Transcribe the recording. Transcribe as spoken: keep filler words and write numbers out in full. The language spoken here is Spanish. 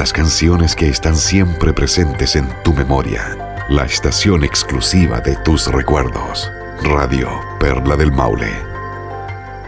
las canciones que están siempre presentes en tu memoria. La estación exclusiva de tus recuerdos. Radio Perla del Maule.